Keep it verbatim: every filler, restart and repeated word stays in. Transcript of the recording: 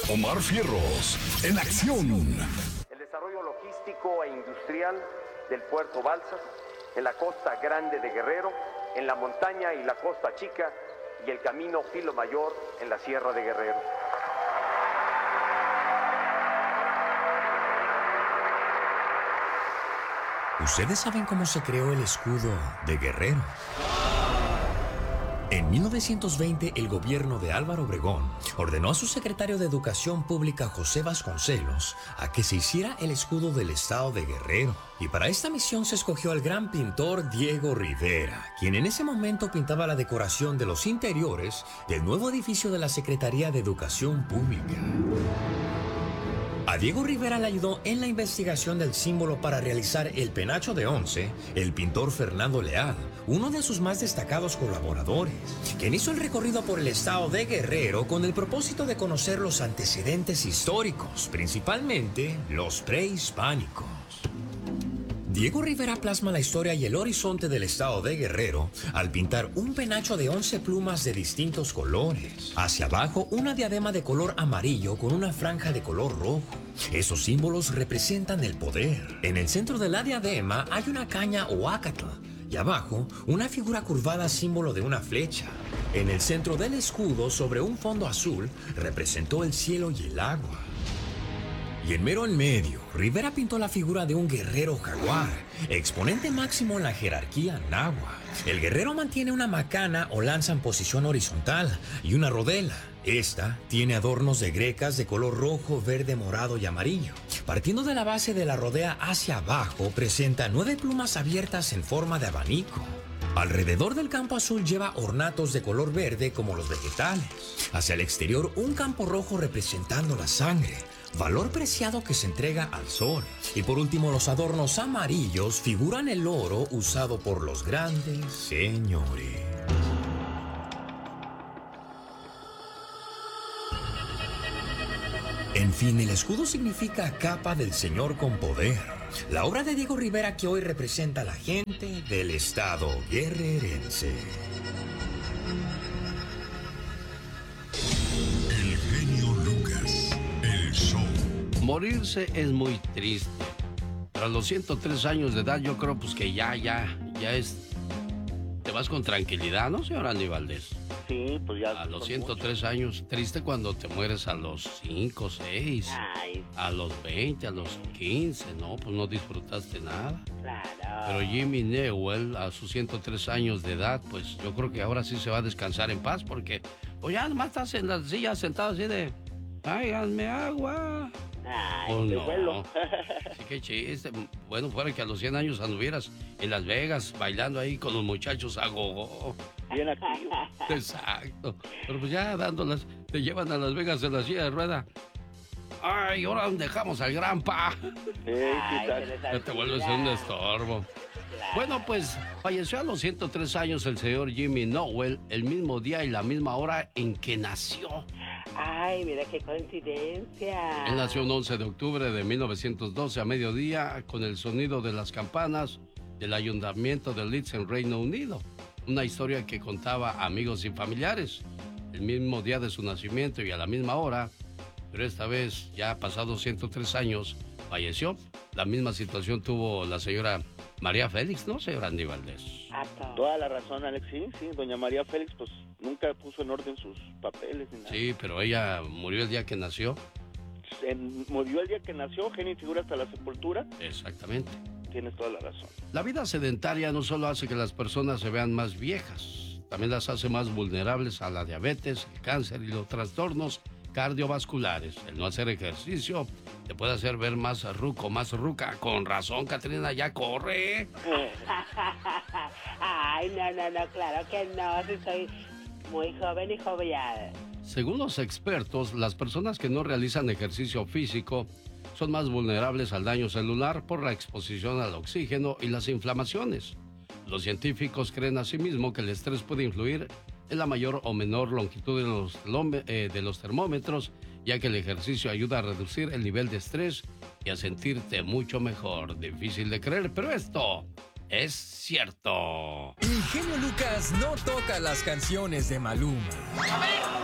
Omar Fierros, en acción. El desarrollo logístico e industrial del puerto Balsas, en la costa grande de Guerrero, en la montaña y la costa chica, y el camino Filo Mayor en la Sierra de Guerrero. ¿Ustedes saben cómo se creó el escudo de Guerrero? En mil novecientos veinte, el gobierno de Álvaro Obregón ordenó a su secretario de Educación Pública, José Vasconcelos, a que se hiciera el escudo del estado de Guerrero. Y para esta misión se escogió al gran pintor Diego Rivera, quien en ese momento pintaba la decoración de los interiores del nuevo edificio de la Secretaría de Educación Pública. A Diego Rivera le ayudó en la investigación del símbolo para realizar el penacho de once el pintor Fernando Leal, uno de sus más destacados colaboradores, quien hizo el recorrido por el estado de Guerrero con el propósito de conocer los antecedentes históricos, principalmente los prehispánicos. Diego Rivera plasma la historia y el horizonte del estado de Guerrero al pintar un penacho de once plumas de distintos colores. Hacia abajo, una diadema de color amarillo con una franja de color rojo. Esos símbolos representan el poder. En el centro de la diadema hay una caña o ácatl y abajo una figura curvada símbolo de una flecha. En el centro del escudo, sobre un fondo azul, representó el cielo y el agua. Y en mero en medio, Rivera pintó la figura de un guerrero jaguar, exponente máximo en la jerarquía náhuatl. El guerrero mantiene una macana o lanza en posición horizontal y una rodela. Esta tiene adornos de grecas de color rojo, verde, morado y amarillo. Partiendo de la base de la rodea hacia abajo, presenta nueve plumas abiertas en forma de abanico. Alrededor del campo azul lleva ornatos de color verde como los vegetales. Hacia el exterior, un campo rojo representando la sangre, valor preciado que se entrega al sol. Y por último, los adornos amarillos figuran el oro usado por los grandes señores. En fin, el escudo significa capa del señor con poder. La obra de Diego Rivera que hoy representa a la gente del estado guerrerense. El genio Lucas, el show. Morirse es muy triste, pero a los ciento tres años de edad yo creo pues que ya, ya, ya es... Te vas con tranquilidad, ¿no, señor Andy Valdés? Sí, pues ya... A los ciento tres años, triste cuando te mueres a los cinco, seis, Ay. a los veinte, a los quince, no, pues no disfrutaste nada. Claro. Pero Jimmy Newell, a sus ciento tres años de edad, pues yo creo que ahora sí se va a descansar en paz, porque pues ya nomás estás en la silla sentado así de... ¡Ay, hazme agua! Ay, Oh, qué no. vuelo. Sí, qué chiste. Bueno, fuera que a los cien años anduvieras en Las Vegas bailando ahí con los muchachos a gogo. Bien activo. Exacto. Pero pues ya dándolas, te llevan a Las Vegas en la silla de rueda. Ay, ahora dónde dejamos al granpa. Sí, Ay, quizás. ya te vuelves un estorbo. Bueno, pues falleció a los ciento tres años el señor Jimmy Newell, el mismo día y la misma hora en que nació. Ay, mira qué coincidencia. Él nació el once de octubre de mil novecientos doce a mediodía con el sonido de las campanas del ayuntamiento de Leeds en Reino Unido. Una historia que contaba amigos y familiares. El mismo día de su nacimiento y a la misma hora, pero esta vez, ya pasados ciento tres años, falleció. La misma situación tuvo la señora María Félix, ¿no, señor Andy Valdés? Toda la razón, Alex, sí, sí. Doña María Félix, pues, nunca puso en orden sus papeles ni nada. Sí, pero ella murió el día que nació. En, murió el día que nació, genio y figura hasta la sepultura. Exactamente. Tienes toda la razón. La vida sedentaria no solo hace que las personas se vean más viejas, también las hace más vulnerables a la diabetes, el cáncer y los trastornos cardiovasculares. El no hacer ejercicio te puede hacer ver más ruco, más ruca. Con razón, Catrina, ya corre. Ay, no, no, no, claro que no, si soy muy joven y jovial. Según los expertos, las personas que no realizan ejercicio físico son más vulnerables al daño celular por la exposición al oxígeno y las inflamaciones. Los científicos creen asimismo que el estrés puede influir en la mayor o menor longitud de los, eh, de los termómetros, ya que el ejercicio ayuda a reducir el nivel de estrés y a sentirte mucho mejor. Difícil de creer, pero esto es cierto. El genio Lucas no toca las canciones de Maluma. A ver,